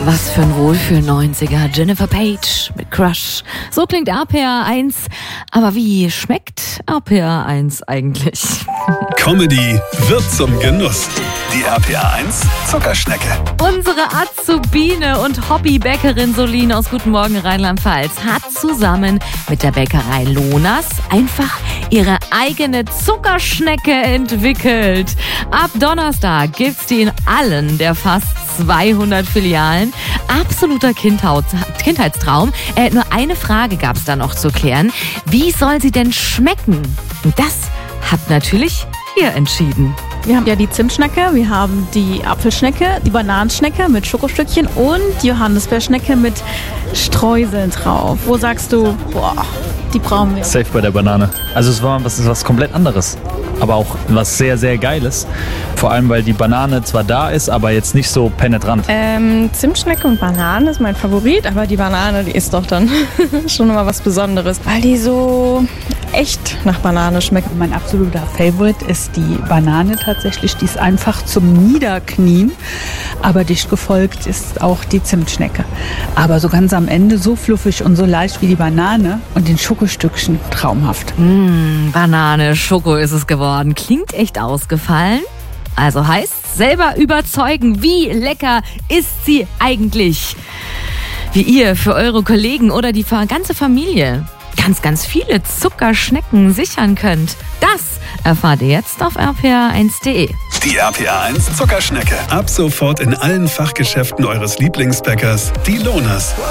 Was für ein Wohlfühl-90er. Jennifer Page mit Crush. So klingt RPR 1. Aber wie schmeckt RPR 1 eigentlich? Comedy wird zum Genuss. Die RPR 1 Zuckerschnecke. Unsere Azubine und Hobbybäckerin Solin aus Guten Morgen Rheinland-Pfalz hat zusammen mit der Bäckerei Lonas einfach ihre eigene Zuckerschnecke entwickelt. Ab Donnerstag gibt's die in allen der fast 200 Filialen. Absoluter Kindheitstraum. Nur eine Frage gab's da noch zu klären. Wie soll sie denn schmecken? Und das habt natürlich ihr entschieden. Wir haben ja die Zimtschnecke, wir haben die Apfelschnecke, die Bananenschnecke mit Schokostückchen und Johannisbeerschnecke mit Streuseln drauf. Wo sagst du, die brauchen wir? Safe bei der Banane. Also es war was komplett anderes, aber auch was sehr, sehr Geiles. Vor allem, weil die Banane zwar da ist, aber jetzt nicht so penetrant. Zimtschnecke und Banane ist mein Favorit, aber die Banane, die ist doch dann schon immer was Besonderes, weil die so echt nach Banane schmeckt. Mein absoluter Favorite ist die Banane tatsächlich. Die ist einfach zum Niederknien. Aber dicht gefolgt ist auch die Zimtschnecke. Aber so ganz am Ende so fluffig und so leicht wie die Banane und den Schokostückchen traumhaft. Banane, Schoko ist es geworden. Klingt echt ausgefallen. Also heißt, selber überzeugen, wie lecker ist sie eigentlich? Wie ihr für eure Kollegen oder die ganze Familie ganz viele Zuckerschnecken sichern könnt. Das erfahrt ihr jetzt auf rpr1.de. Die RPR 1 Zuckerschnecke. Ab sofort in allen Fachgeschäften eures Lieblingsbäckers, die Lonas.